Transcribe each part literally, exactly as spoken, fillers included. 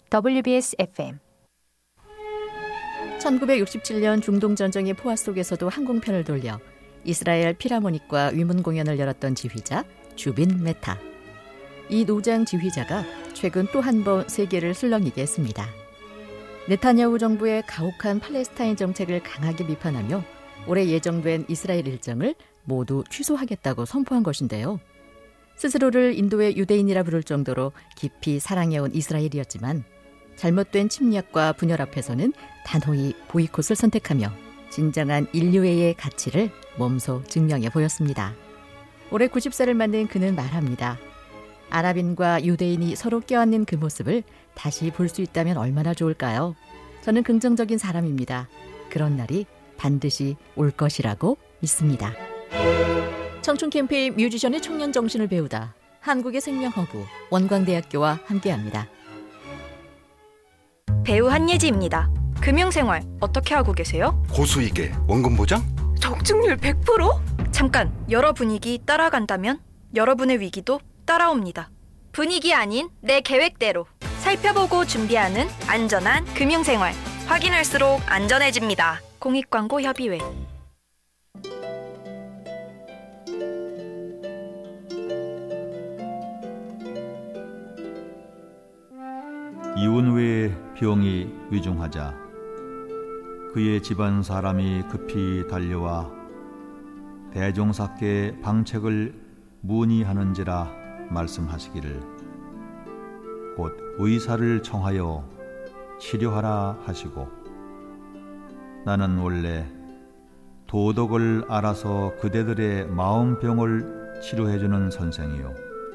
더블유비에스 에프엠. 천구백육십칠 년 중동전쟁의 포화 속에서도 항공편을 돌려 이스라엘 필하모닉과 위문 공연을 열었던 지휘자 주빈 메타. 이 노장 지휘자가 최근 또 한 번 세계를 술렁이게 했습니다. 네타냐후 정부의 가혹한 팔레스타인 정책을 강하게 비판하며 올해 예정된 이스라엘 일정을 모두 취소하겠다고 선포한 것인데요. 스스로를 인도의 유대인이라 부를 정도로 깊이 사랑해온 이스라엘이었지만 잘못된 침략과 분열 앞에서는 단호히 보이콧을 선택하며 진정한 인류애의 가치를 몸소 증명해 보였습니다. 올해 구십 살을 맞는 그는 말합니다. 아랍인과 유대인이 서로 껴안는 그 모습을 다시 볼 수 있다면 얼마나 좋을까요? 저는 긍정적인 사람입니다. 그런 날이 반드시 올 것이라고 믿습니다. 청춘 캠페인 뮤지션의 청년 정신을 배우다. 한국의 생명허브 원광대학교와 함께합니다. 배우 한예지입니다. 금융생활 어떻게 하고 계세요? 고수익에 원금 보장? 적중률 백 퍼센트? 잠깐, 여러 분위기 따라간다면 여러분의 위기도 따라옵니다. 분위기 아닌 내 계획대로 살펴보고 준비하는 안전한 금융생활. 확인할수록 안전해집니다. 공익광고협의회. 이혼 후에 병이 위중하자 그의 집안 사람이 급히 달려와 대종사께 방책을 문의하는지라 말씀하시기를 곧 의사를 청하여 치료하라 하시고 나는 원래 도덕을 알아서 그대들의 마음병을 치료해주는 선생이요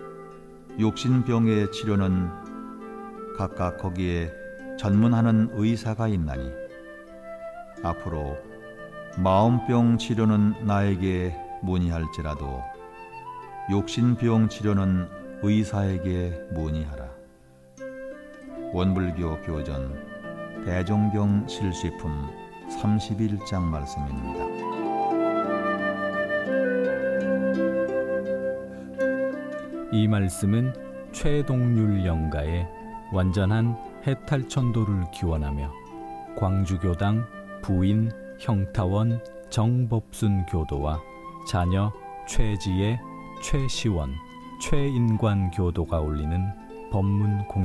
육신병의 치료는 각각 거기에 전문하는 의사가 있나니 앞으로 마음병 치료는 나에게 문의할지라도 욕심병 치료는 의사에게 문의하라. 원불교 교전 대종경 실시품 삼십일 장 말씀입니다. 이 말씀은 최동률 영가의 완전한 해탈천도를 기원하며 광주교당 부인 형타원 정법순 교도와 자녀 최지혜, 최시원, 최인관 교도가 올리는 법문 공